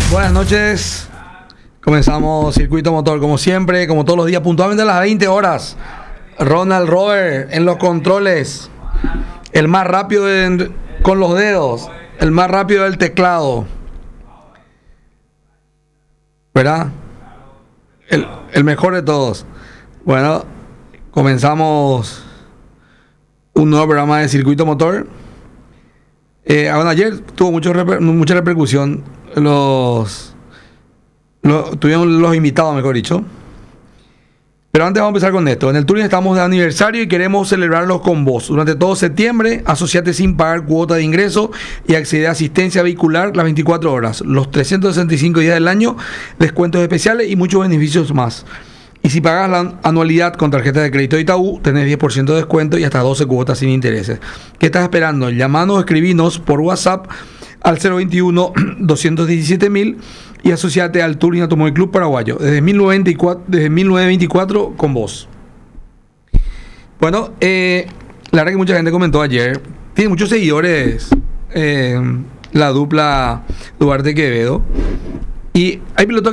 Buenas noches. Comenzamos Circuito Motor como siempre, como todos los días, puntualmente a las 20 horas. Ronald Robert en los controles. El más rápido con los dedos. El más rápido del teclado. ¿Verdad? El mejor de todos. Bueno, comenzamos un nuevo programa de Circuito Motor. Bueno, ayer tuvo mucha repercusión tuvieron los invitados, mejor dicho. Pero antes vamos a empezar con esto. En el Touring estamos de aniversario y queremos celebrarlo con vos. Durante todo septiembre, asociate sin pagar cuota de ingreso y accede a asistencia vehicular las 24 horas, los 365 días del año, descuentos especiales y muchos beneficios más. Y si pagas la anualidad con tarjeta de crédito de Itaú, tenés 10% de descuento y hasta 12 cuotas sin intereses. ¿Qué estás esperando? Llamanos o escribinos por WhatsApp al 021-217.000 y asociate al Touring Automóvil Club Paraguayo. Desde 1924 con vos. Bueno, la verdad que mucha gente comentó ayer. Tiene muchos seguidores la dupla Duarte Quevedo. Y hay pilotos